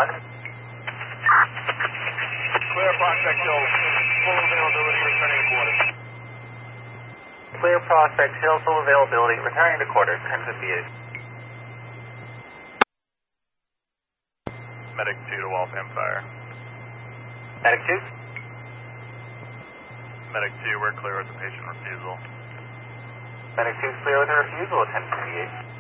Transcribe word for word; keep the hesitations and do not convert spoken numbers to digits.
one. Clear Prospect Hill, full availability, returning to quarters. Clear Prospect Hill, full availability, returning to quarters, ten fifty-eight. Medic two to Waltham Fire. Medic two. Medic two, we're clear with the patient refusal. Medic two is clear with a refusal at ten fifty-eight.